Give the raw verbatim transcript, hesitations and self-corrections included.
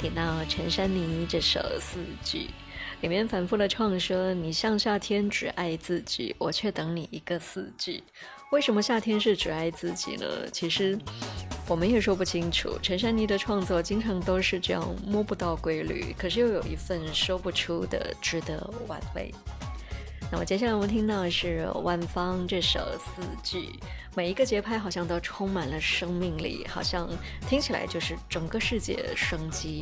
听到陈珊妮这首《四季》，里面反复的唱说：“你像夏天只爱自己，我却等你一个四季。”为什么夏天是只爱自己呢？其实我们也说不清楚。陈珊妮的创作经常都是这样摸不到规律，可是又有一份说不出的值得玩味。那么接下来我们听到的是万芳这首《四季》，每一个节拍好像都充满了生命力，好像听起来就是整个世界生机